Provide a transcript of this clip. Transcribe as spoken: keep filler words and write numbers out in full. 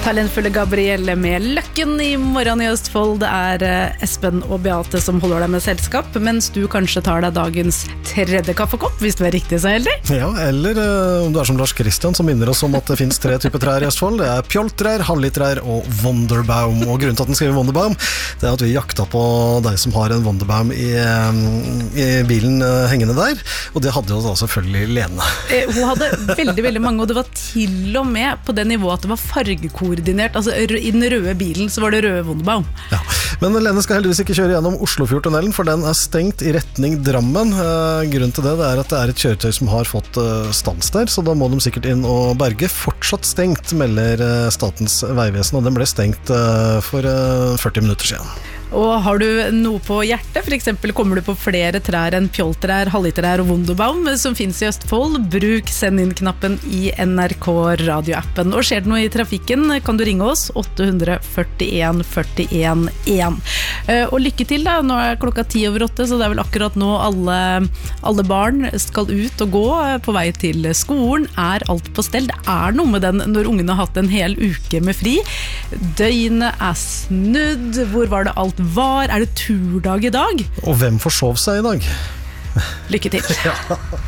Talentfulle Gabrielle med Løkken i morgen i Østfold. Det er Espen og Beate som holder deg med selskap, mens du kanskje tar deg dagens tredje kaffekopp, hvis du er riktig så heldig. Ja, eller om du er som Lars Christian, som minner oss om at det finnes tre typer trær i Østfold. Det er pjoltrær, halvlittrær og Wonderbaum. Og grunnen til at den skriver Wonderbaum, det er at vi jakta på deg som har en Wonderbaum i, i bilen hengende der, og det hadde jo da selvfølgelig Lene. Eh, hun hadde veldig, veldig mange, og det var til og med på det nivået at det var fargekoordinert. Altså i den røde bilen så var det røde Wonderbaum. Ja, men Lene skal heldigvis ikke kjøre gjennom Oslofjordtunnelen, for den er stengt i retning Drammen. Eh, grunnen til det, det er at det er et kjøretøy som har fått eh, stans der, så da må de sikkert inn og berge. Fortsatt stengt, melder eh, Statens vegvesen, og den ble stengt eh, for eh, førti minutter siden. Og har du noe på hjertet, for eksempel kommer du på flere trær enn pjoltrær, halvlittrær og Wonderbaum som finnes i Østfold, bruk send inn-knappen i N R K radioappen. Og skjer det noe i trafikken, kan du ringe oss åtte fire en fire en en. Og lykke til da, nå er klokka ti over åtte, så det er vel akkurat nå alle, alle barn skal ut og gå på vei til skolen. Er alt på stell? Det er noe med den når ungene har hatt en hel uke med fri. Døgnet er snudd, hvor var det alt var? Er det turdag i dag? Og hvem forsov seg i dag? Lykke til! Ja.